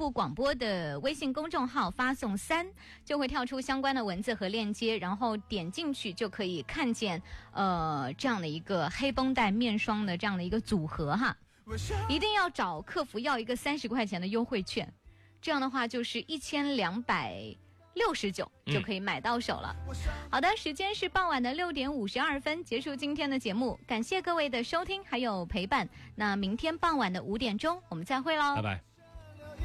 部广播的微信公众号发送3，就会跳出相关的文字和链接，然后点进去就可以看见这样的一个黑绷带面霜的这样的一个组合哈。一定要找客服要一个30块钱的优惠券，这样的话就是1269就可以买到手了。好的，时间是傍晚的6点52分，结束今天的节目，感谢各位的收听还有陪伴。那明天傍晚的5点钟我们再会喽， 拜拜。